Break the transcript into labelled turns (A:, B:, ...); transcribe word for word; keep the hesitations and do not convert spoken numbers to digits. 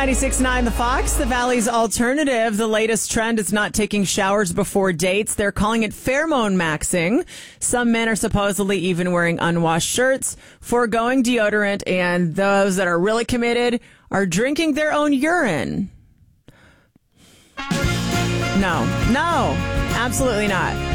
A: ninety-six point nine The Fox, the Valley's alternative. The latest trend is not taking showers before dates. They're calling it pheromone maxing. Some men are supposedly even wearing unwashed shirts, foregoing deodorant, and those that are really committed are drinking their own urine. No, no, absolutely not.